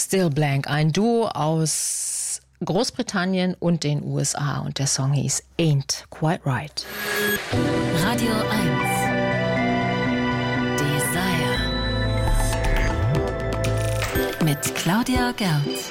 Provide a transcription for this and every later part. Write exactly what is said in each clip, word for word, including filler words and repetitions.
Still Blank, ein Duo aus Großbritannien und den U S A und der Song hieß Ain't Quite Right. Radio eins Desire mit Claudia Gerz.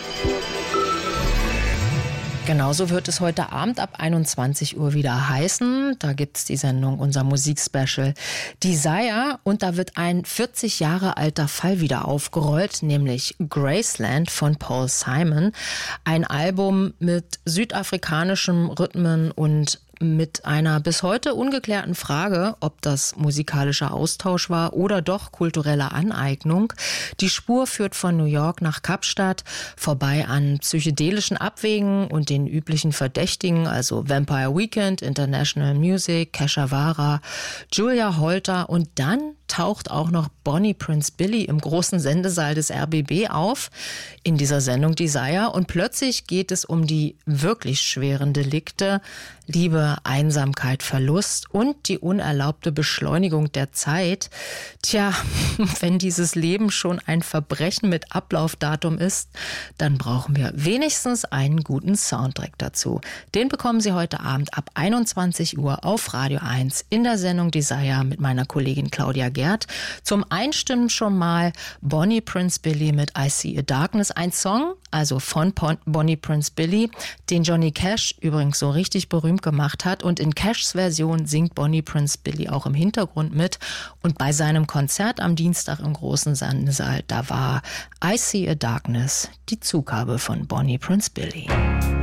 Genauso wird es heute Abend ab einundzwanzig Uhr wieder heißen. Da gibt es die Sendung, unser Musikspecial Desire. Und da wird ein vierzig Jahre alter Fall wieder aufgerollt, nämlich Graceland von Paul Simon. Ein Album mit südafrikanischen Rhythmen und mit einer bis heute ungeklärten Frage, ob das musikalischer Austausch war oder doch kulturelle Aneignung. Die Spur führt von New York nach Kapstadt, vorbei an psychedelischen Abwegen und den üblichen Verdächtigen, also Vampire Weekend, International Music, Keshavara, Julia Holter, und dann taucht auch noch Bonnie Prince Billy im großen Sendesaal des R B B auf in dieser Sendung Desire, und plötzlich geht es um die wirklich schweren Delikte, Liebe, Einsamkeit, Verlust und die unerlaubte Beschleunigung der Zeit. Tja, wenn dieses Leben schon ein Verbrechen mit Ablaufdatum ist, dann brauchen wir wenigstens einen guten Soundtrack dazu. Den bekommen Sie heute Abend ab einundzwanzig Uhr auf Radio eins in der Sendung Desire mit meiner Kollegin Claudia Gerz. Zum Einstimmen schon mal Bonnie Prince Billy mit I See a Darkness, ein Song, also von Bonnie Prince Billy, den Johnny Cash übrigens so richtig berühmt gemacht hat, und in Cashs Version singt Bonnie Prince Billy auch im Hintergrund mit, und bei seinem Konzert am Dienstag im großen Sendesaal, da war I See a Darkness die Zugabe von Bonnie Prince Billy.